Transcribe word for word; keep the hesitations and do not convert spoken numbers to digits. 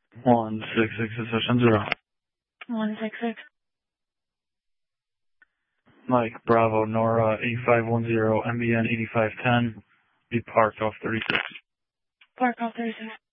one six six session zero. one six six. Mike, Bravo, Nora, eight five one zero, M B N eighty-five ten. Be parked off thirty-six. Park off thirty-six.